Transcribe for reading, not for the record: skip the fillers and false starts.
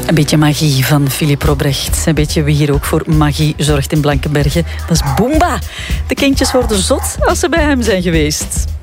Een beetje magie van Philippe Robrecht. Een beetje wie hier ook voor magie zorgt in Blankenberge. Dat is Boomba. De kindjes worden zot als ze bij hem zijn geweest.